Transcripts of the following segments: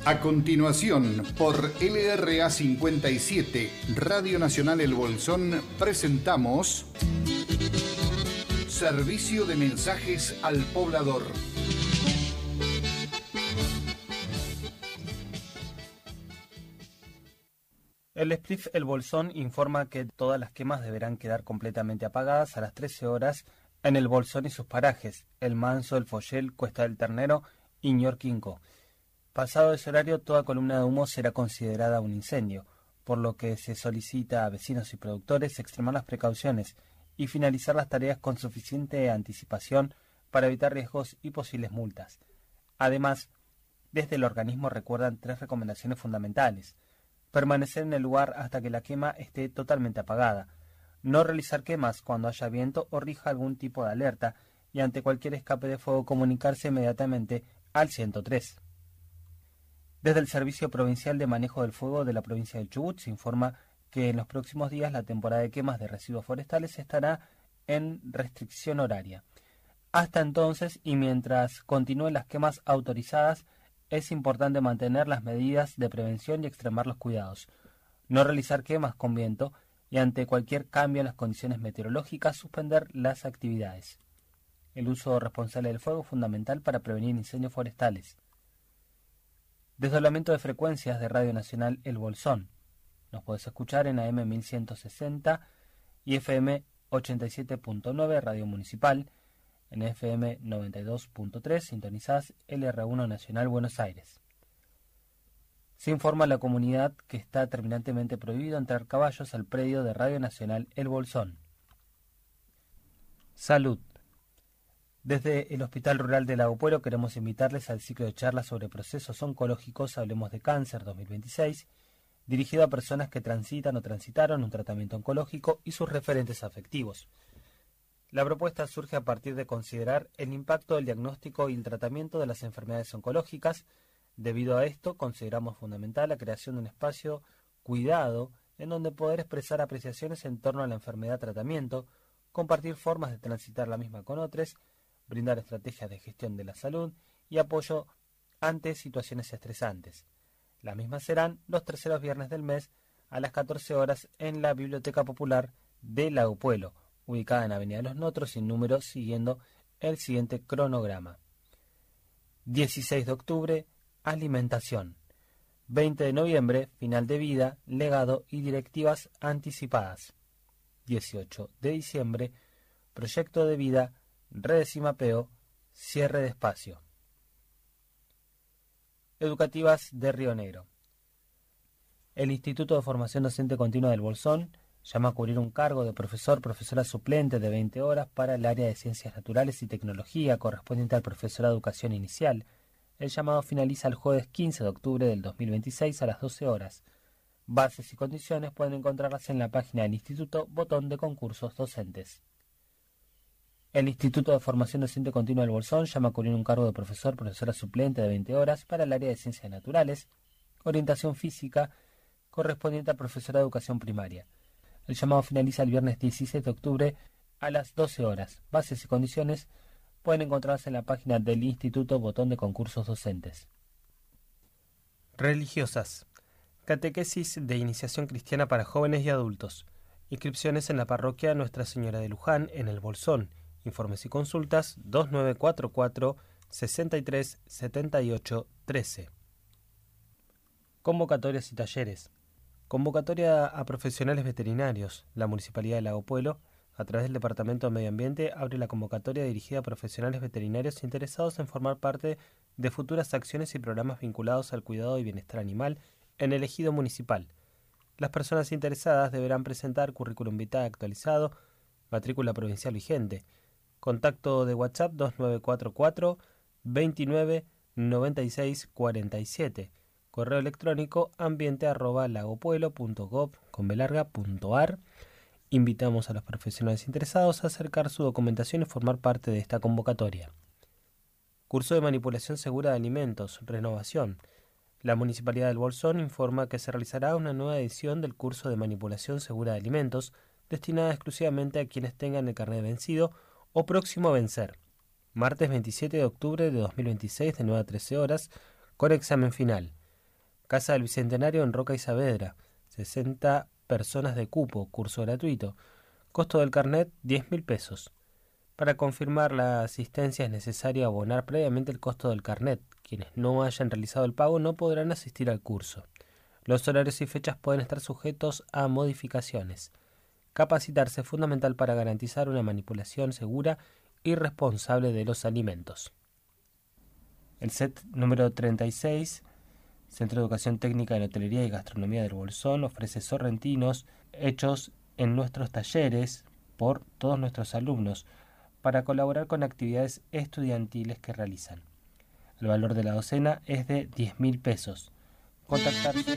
A continuación, por LRA 57, Radio Nacional El Bolsón, presentamos Servicio de Mensajes al Poblador. El SPLIF El Bolsón informa que todas las quemas deberán quedar completamente apagadas a las 13 horas en El Bolsón y sus parajes, El Manso, El Follel, Cuesta del Ternero y Ñorquinco. Pasado ese horario, toda columna de humo será considerada un incendio, por lo que se solicita a vecinos y productores extremar las precauciones y finalizar las tareas con suficiente anticipación para evitar riesgos y posibles multas. Además, desde el organismo recuerdan 3 recomendaciones fundamentales: permanecer en el lugar hasta que la quema esté totalmente apagada, no realizar quemas cuando haya viento o rija algún tipo de alerta, y ante cualquier escape de fuego comunicarse inmediatamente al 103. Desde el Servicio Provincial de Manejo del Fuego de la provincia del Chubut se informa que en los próximos días la temporada de quemas de residuos forestales estará en restricción horaria. Hasta entonces, y mientras continúen las quemas autorizadas, es importante mantener las medidas de prevención y extremar los cuidados, no realizar quemas con viento y ante cualquier cambio en las condiciones meteorológicas suspender las actividades. El uso responsable del fuego es fundamental para prevenir incendios forestales. Desdoblamiento de frecuencias de Radio Nacional El Bolsón. Nos podés escuchar en AM 1160 y FM 87.9 Radio Municipal. En FM 92.3 sintonizás LR1 Nacional Buenos Aires. Se informa a la comunidad que está terminantemente prohibido entrar caballos al predio de Radio Nacional El Bolsón. Salud. Desde el Hospital Rural de Lago Puelo queremos invitarles al ciclo de charlas sobre procesos oncológicos Hablemos de Cáncer 2026, dirigido a personas que transitan o transitaron un tratamiento oncológico y sus referentes afectivos. La propuesta surge a partir de considerar el impacto del diagnóstico y el tratamiento de las enfermedades oncológicas. Debido a esto, consideramos fundamental la creación de un espacio cuidado en donde poder expresar apreciaciones en torno a la enfermedad-tratamiento, compartir formas de transitar la misma con otros, brindar estrategias de gestión de la salud y apoyo ante situaciones estresantes. Las mismas serán los terceros viernes del mes a las 14 horas en la Biblioteca Popular de Lago Puelo, ubicada en Avenida Los Notros sin número, siguiendo el siguiente cronograma. 16 de octubre, alimentación. 20 de noviembre, final de vida, legado y directivas anticipadas. 18 de diciembre, proyecto de vida, redes y mapeo, cierre de espacio. Educativas de Río Negro. El Instituto de Formación Docente Continua del Bolsón llama a cubrir un cargo de profesora suplente de 20 horas para el área de Ciencias Naturales y Tecnología correspondiente al profesorado de Educación Inicial. El llamado finaliza el jueves 15 de octubre del 2026 a las 12 horas. Bases y condiciones pueden encontrarlas en la página del Instituto, botón de concursos docentes. El Instituto de Formación Docente Continua del Bolsón llama a cubrir un cargo de profesora suplente de 20 horas para el área de Ciencias Naturales, Orientación Física, correspondiente al profesorado de Educación Primaria. El llamado finaliza el viernes 16 de octubre a las 12 horas. Bases y condiciones pueden encontrarse en la página del Instituto, botón de concursos docentes. Religiosas. Catequesis de iniciación cristiana para jóvenes y adultos. Inscripciones en la parroquia Nuestra Señora de Luján, en El Bolsón. Informes y consultas 2944 63 78 13. Convocatorias y talleres. Convocatoria a profesionales veterinarios. La Municipalidad de Lago Puelo, a través del Departamento de Medio Ambiente, abre la convocatoria dirigida a profesionales veterinarios interesados en formar parte de futuras acciones y programas vinculados al cuidado y bienestar animal en el ejido municipal. Las personas interesadas deberán presentar currículum vitae actualizado, matrícula provincial vigente. Contacto de WhatsApp 2944 29 96 47. Correo electrónico ambiente@lagopuelo.gov.ar. Invitamos a los profesionales interesados a acercar su documentación y formar parte de esta convocatoria. Curso de manipulación segura de alimentos, renovación. La Municipalidad del Bolsón informa que se realizará una nueva edición del curso de manipulación segura de alimentos, destinada exclusivamente a quienes tengan el carnet vencido o próximo a vencer. Martes 27 de octubre de 2026 de 9 a 13 horas, con examen final. Casa del Bicentenario en Roca y Saavedra, 60 personas de cupo, curso gratuito. Costo del carnet, 10.000 pesos. Para confirmar la asistencia es necesario abonar previamente el costo del carnet. Quienes no hayan realizado el pago no podrán asistir al curso. Los horarios y fechas pueden estar sujetos a modificaciones. Capacitarse es fundamental para garantizar una manipulación segura y responsable de los alimentos. El set número 36, Centro de Educación Técnica en Hotelería y Gastronomía del Bolsón, ofrece sorrentinos hechos en nuestros talleres por todos nuestros alumnos para colaborar con actividades estudiantiles que realizan. El valor de la docena es de 10.000 pesos. Contactarse.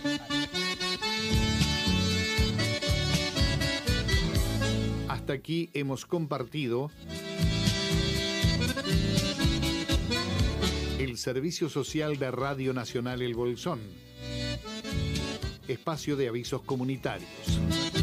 Hasta aquí hemos compartido el servicio social de Radio Nacional El Bolsón. Espacio de avisos comunitarios.